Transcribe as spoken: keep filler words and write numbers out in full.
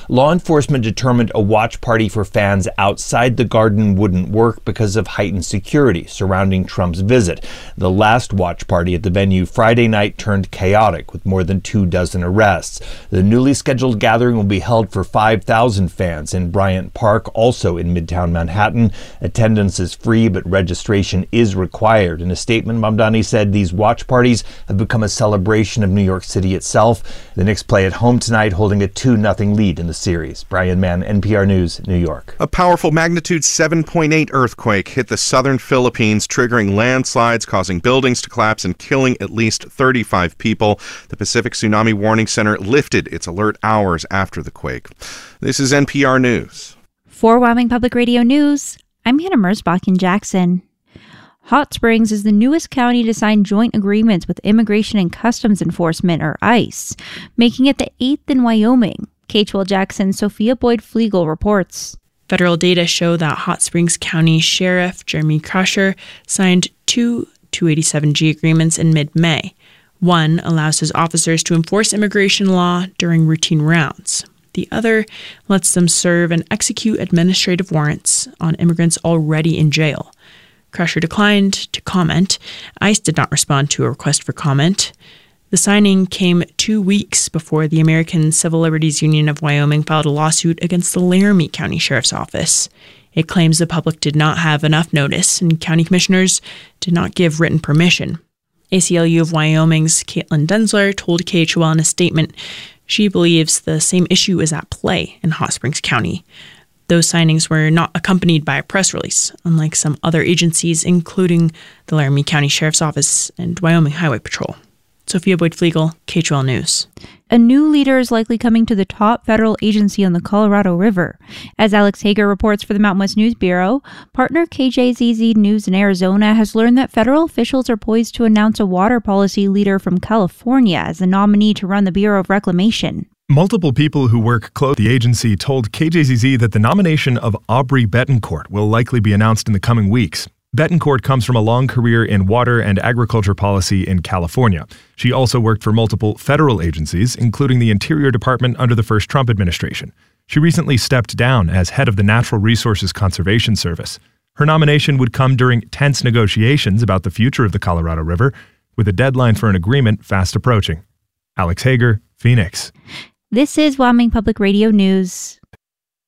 Law enforcement determined a watch party for fans outside the Garden wouldn't work because of heightened security surrounding Trump's visit. The last watch party at the venue Friday night turned chaotic with more than two dozen arrests. The newly scheduled gathering will be held for five thousand fans in Bryant Park, also in Midtown Manhattan. Attendance is free, but registration is required. In a statement, Mamdani said these watch parties have become a celebration of New York City itself. The Knicks play at home tonight, holding a two nothing lead in the series. Brian Mann, N P R News, New York. A powerful magnitude seven point eight earthquake hit the southern Philippines, triggering landslides, causing buildings to collapse and killing at least thirty-five people. The Pacific Tsunami Warning Center lifted its alert hours after the quake. This is N P R News. For Wyoming Public Radio News, I'm Hannah Merzbach in Jackson. Hot Springs is the newest county to sign joint agreements with Immigration and Customs Enforcement, or ICE, making it the eighth in Wyoming. K twelve Jackson's Sophia Boyd-Flegel reports. Federal data show that Hot Springs County Sheriff Jeremy Crusher signed two two eighty-seven G agreements in mid-May. One allows his officers to enforce immigration law during routine rounds. The other lets them serve and execute administrative warrants on immigrants already in jail. Crusher declined to comment. ICE did not respond to a request for comment. The signing came two weeks before the American Civil Liberties Union of Wyoming filed a lawsuit against the Laramie County Sheriff's Office. It claims the public did not have enough notice and county commissioners did not give written permission. A C L U of Wyoming's Caitlin Densler told K H O L in a statement she believes the same issue is at play in Hot Springs County. Those signings were not accompanied by a press release, unlike some other agencies, including the Laramie County Sheriff's Office and Wyoming Highway Patrol. Sophia Boyd-Flegel, K H O L News. A new leader is likely coming to the top federal agency on the Colorado River. As Alex Hager reports for the Mountain West News Bureau, partner K J Z Z News in Arizona has learned that federal officials are poised to announce a water policy leader from California as the nominee to run the Bureau of Reclamation. Multiple people who work close to the agency told K J Z Z that the nomination of Aubrey Betancourt will likely be announced in the coming weeks. Betancourt comes from a long career in water and agriculture policy in California. She also worked for multiple federal agencies, including the Interior Department under the first Trump administration. She recently stepped down as head of the Natural Resources Conservation Service. Her nomination would come during tense negotiations about the future of the Colorado River, with a deadline for an agreement fast approaching. Alex Hager, Phoenix. This is Wyoming Public Radio News.